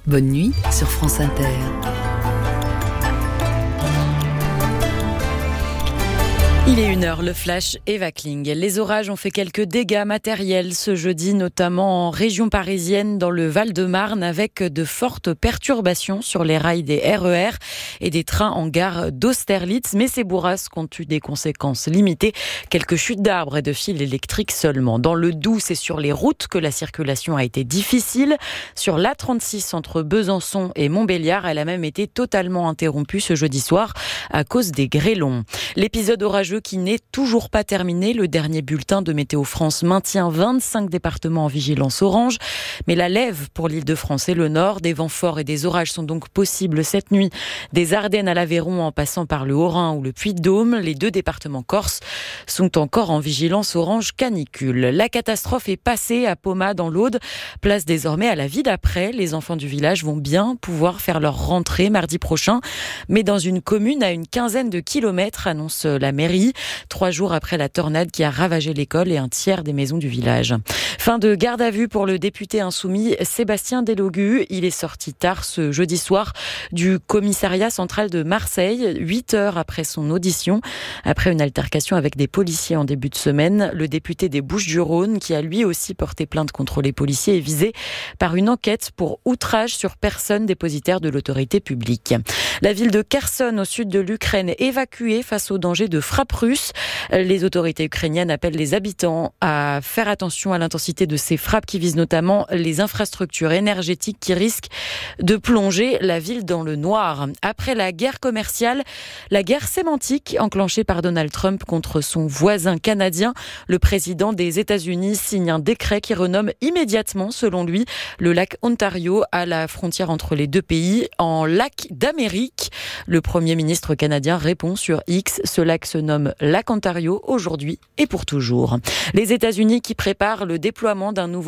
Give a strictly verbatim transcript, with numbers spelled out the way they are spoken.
Bonne nuit sur France Inter. Il est une heure, le flash Eva Kling. Les orages ont fait quelques dégâts matériels ce jeudi, notamment en région parisienne, dans le Val-de-Marne, avec de fortes perturbations sur les rails des R E R et des trains en gare d'Austerlitz. Mais ces bourrasques ont eu des conséquences limitées. Quelques chutes d'arbres et de fils électriques seulement. Dans le Doubs, c'est sur les routes que la circulation a été difficile. Sur l'A trente-six entre Besançon et Montbéliard, elle a même été totalement interrompue ce jeudi soir à cause des grêlons. L'épisode orageux qui n'est toujours pas terminé. Le dernier bulletin de Météo France maintient vingt-cinq départements en vigilance orange. Mais la lève pour l'Île-de-France et le Nord. Des vents forts et des orages sont donc possibles cette nuit. Des Ardennes à l'Aveyron en passant par le Haut-Rhin ou le Puy-de-Dôme. Les deux départements corses sont encore en vigilance orange canicule. La catastrophe est passée à Poma dans l'Aude. Place désormais à la vie d'après. Les enfants du village vont bien pouvoir faire leur rentrée mardi prochain. Mais dans une commune à une quinzaine de kilomètres, annonce la mairie. Trois jours après la tornade qui a ravagé l'école et un tiers des maisons du village. Fin de garde à vue pour le député insoumis Sébastien Delogu. Il est sorti tard ce jeudi soir du commissariat central de Marseille, huit heures après son audition. Après une altercation avec des policiers en début de semaine, le député des Bouches-du-Rhône, qui a lui aussi porté plainte contre les policiers, est visé par une enquête pour outrage sur personne dépositaire de l'autorité publique. La ville de Kherson, au sud de l'Ukraine, évacuée face au danger de frappe russe. Les autorités ukrainiennes appellent les habitants à faire attention à l'intensité de ces frappes qui visent notamment les infrastructures énergétiques qui risquent de plonger la ville dans le noir. Après la guerre commerciale, la guerre sémantique enclenchée par Donald Trump contre son voisin canadien, le président des États-Unis signe un décret qui renomme immédiatement, selon lui, le lac Ontario à la frontière entre les deux pays en lac d'Amérique. Le premier ministre canadien répond sur X, ce lac se nomme lac Ontario aujourd'hui et pour toujours. Les États-Unis qui préparent le déploiement d'un nouveau